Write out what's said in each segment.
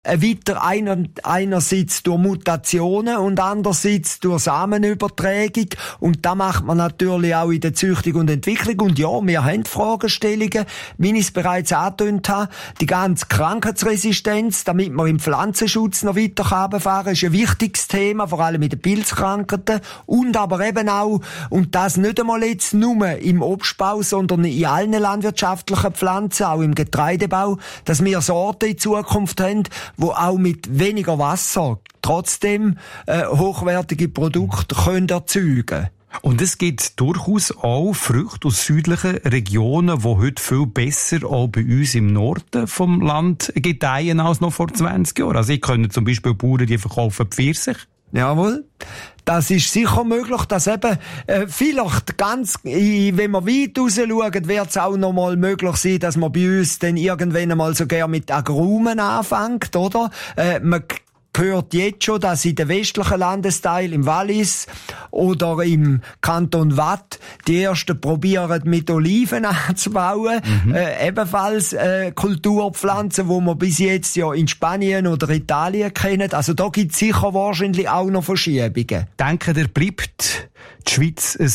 weiter einerseits durch Mutationen und andererseits durch Samenübertragung. Und da macht man natürlich auch in der Züchtung und Entwicklung. Und ja, wir haben Fragestellungen, wie ich es bereits angetönt habe. Die ganze Krankheitsresistenz, damit man im Pflanzenschutz noch weiter runterfahren kann, ist ein wichtiges Thema, vor allem mit den Pilzkrankheiten. Und aber eben auch, und das nicht einmal jetzt nur im Obstbau, sondern in allen landwirtschaftlichen Pflanzen, auch im Getreidebau, dass wir Sorten in Zukunft haben, wo auch mit weniger Wasser trotzdem hochwertige Produkte können erzeugen. Und es gibt durchaus auch Früchte aus südlichen Regionen, die heute viel besser auch bei uns im Norden vom Land gedeihen als noch vor 20 Jahren. Also ich kenne zum Beispiel Bauern, die verkaufen Pfirsich. Jawohl. Das ist sicher möglich, dass eben vielleicht ganz, wenn wir weit raus schauen, wird es auch noch mal möglich sein, dass man bei uns dann irgendwann einmal sogar mit Agrumen anfängt, oder? Man hört jetzt schon, dass in den westlichen Landesteilen, im Wallis oder im Kanton Waadt, die ersten probieren mit Oliven anzubauen. Ebenfalls Kulturpflanzen, die man bis jetzt ja in Spanien oder Italien kennen. Also da gibt es sicher wahrscheinlich auch noch Verschiebungen. Denken ihr, bleibt die Schweiz ein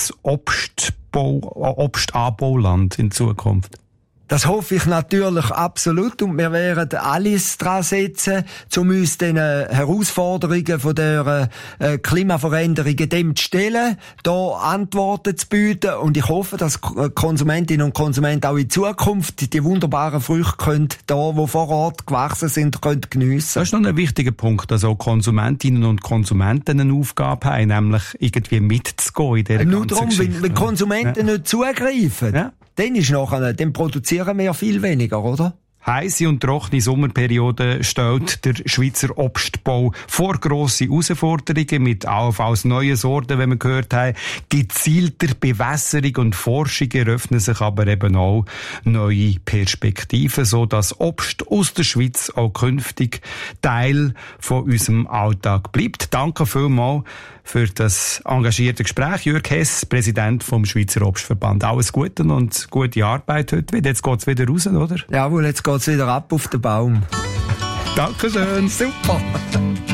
Obstanbauland in Zukunft? Das hoffe ich natürlich absolut und wir werden alles dran setzen, um uns den Herausforderungen von der Klimaveränderung dem zu stellen, da Antworten zu bieten und ich hoffe, dass Konsumentinnen und Konsumenten auch in Zukunft die wunderbaren Früchte können, da, die vor Ort gewachsen sind, können geniessen. Das ist noch ein wichtiger Punkt, dass auch Konsumentinnen und Konsumenten eine Aufgabe haben, nämlich irgendwie mitzugehen in dieser nur ganzen darum, wenn Konsumenten nicht zugreifen, dann produzieren wir viel weniger, oder? Heisse und trockene Sommerperiode stellt der Schweizer Obstbau vor grosse Herausforderungen mit allenfalls neuen Sorten, wie wir gehört haben. Gezielter Bewässerung und Forschung eröffnen sich aber eben auch neue Perspektiven, so dass Obst aus der Schweiz auch künftig Teil von unserem Alltag bleibt. Danke vielmals für das engagierte Gespräch. Jürg Hess, Präsident vom Schweizer Obstverband. Alles Gute und gute Arbeit heute wieder. Jetzt geht's wieder raus, oder? Jawohl, jetzt geht's wieder ab auf den Baum. Dankeschön. Super.